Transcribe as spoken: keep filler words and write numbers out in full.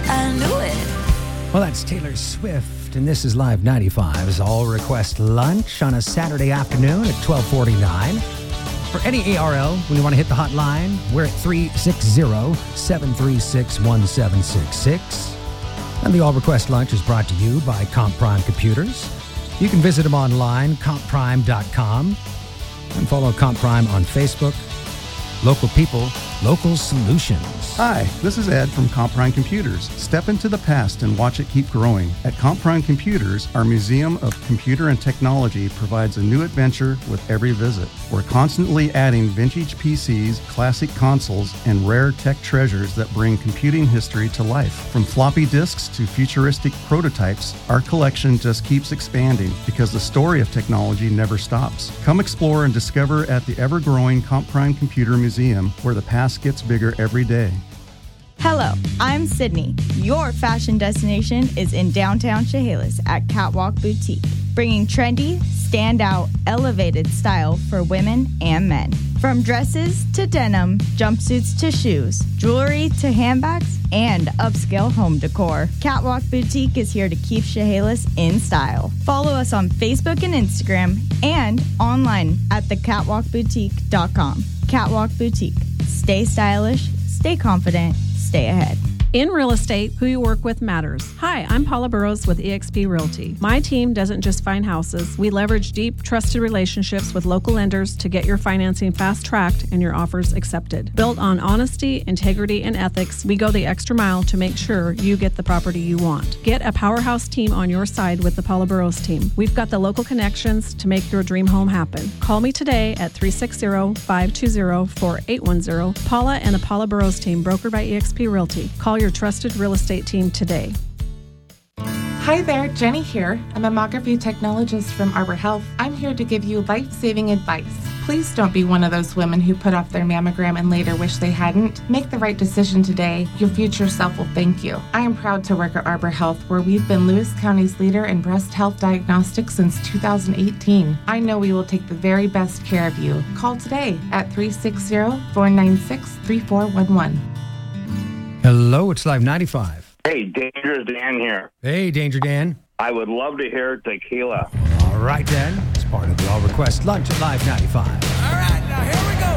I knew it. Well, that's Taylor Swift, and this is Live ninety-five's All Request Lunch on a Saturday afternoon at twelve forty-nine. For any A R L, when you want to hit the hotline, we're at three six zero, seven three six, one seven six six. And the All Request Lunch is brought to you by Comp Prime Computers. You can visit them online, comp prime dot com, and follow Comp Prime on Facebook. Local people, local solutions. Hi, this is Ed from Comp Prime Computers. Step into the past and watch it keep growing. At Comp Prime Computers, our Museum of Computer and Technology provides a new adventure with every visit. We're constantly adding vintage P Cs, classic consoles, and rare tech treasures that bring computing history to life. From floppy disks to futuristic prototypes, our collection just keeps expanding because the story of technology never stops. Come explore and discover at the ever-growing Comp Prime Computer Museum, where the past gets bigger every day. Hello, I'm Sydney. Your fashion destination is in downtown Chehalis at Catwalk Boutique, bringing trendy, standout, elevated style for women and men. From dresses to denim, jumpsuits to shoes, jewelry to handbags, and upscale home decor, Catwalk Boutique is here to keep Chehalis in style. Follow us on Facebook and Instagram and online at the catwalk boutique dot com. Catwalk Boutique. Stay stylish, stay confident, stay ahead. In real estate, who you work with matters. Hi, I'm Paula Burrows with E X P Realty. My team doesn't just find houses. We leverage deep, trusted relationships with local lenders to get your financing fast-tracked and your offers accepted. Built on honesty, integrity, and ethics, we go the extra mile to make sure you get the property you want. Get a powerhouse team on your side with the Paula Burrows team. We've got the local connections to make your dream home happen. Call me today at three six zero, five two zero, four eight one zero. Paula and the Paula Burrows team, brokered by E X P Realty. Call your trusted real estate team today. Hi there, Jenny here. I'm a mammography technologist from Arbor Health. I'm here to give you life-saving advice. Please don't be one of those women who put off their mammogram and later wish they hadn't. Make the right decision today. Your future self will thank you. I am proud to work at Arbor Health, where we've been Lewis County's leader in breast health diagnostics since two thousand eighteen. I know we will take the very best care of you. Call today at three six zero, four nine six, three four one one. Hello, it's Live ninety-five. Hey, Dangerous Dan here. Hey, Danger Dan. I would love to hear Tequila. All right, then. It's part of the All Request Lunch at Live ninety-five. All right, now here we go.